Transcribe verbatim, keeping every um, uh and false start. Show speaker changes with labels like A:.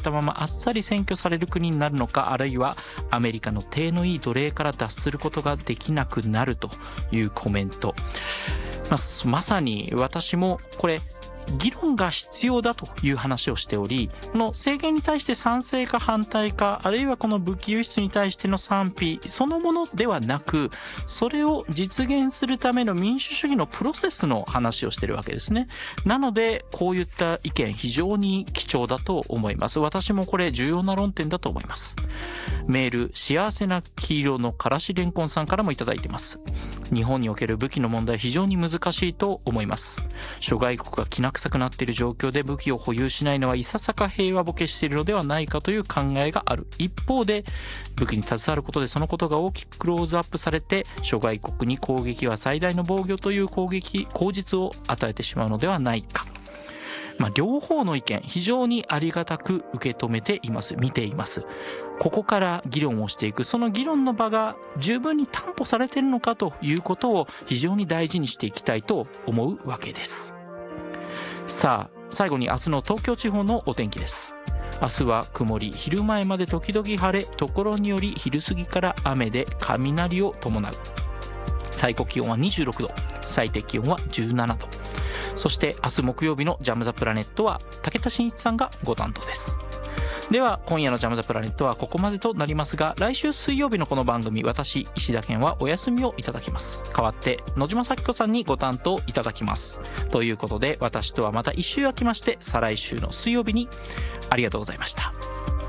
A: たままあっさり占拠される国になるのか、あるいはアメリカの体のいい奴隷から脱することができなくなるというコメント、まあ、まさに私もこれ議論が必要だという話をしており、この制限に対して賛成か反対か、あるいはこの武器輸出に対しての賛否そのものではなく、それを実現するための民主主義のプロセスの話をしているわけですね。なのでこういった意見非常に貴重だと思います。私もこれ重要な論点だと思います。メール、幸せな黄色のからしれんこんさんからもいただいています。日本における武器の問題非常に難しいと思います。諸外国がきな臭くなっている状況で武器を保有しないのはいささか平和ボケしているのではないかという考えがある。一方で武器に携わることでそのことが大きくクローズアップされて、諸外国に攻撃は最大の防御という攻撃口実を与えてしまうのではないか。まあ、両方の意見非常にありがたく受け止めています見ています。ここから議論をしていく、その議論の場が十分に担保されているのかということを非常に大事にしていきたいと思うわけです。さあ最後に明日の東京地方のお天気です。明日は曇り、昼前まで時々晴れ、ところにより昼過ぎから雨で雷を伴う。最高気温はにじゅうろくど、最低気温はじゅうななど。そして明日木曜日のジャムザプラネットは武田真一さんがご担当です。では今夜のジャムザプラネットはここまでとなりますが、来週水曜日のこの番組、私石田健はお休みをいただきます。代わって野島咲子さんにご担当いただきます。ということで私とはまた一週空きまして、再来週の水曜日に。ありがとうございました。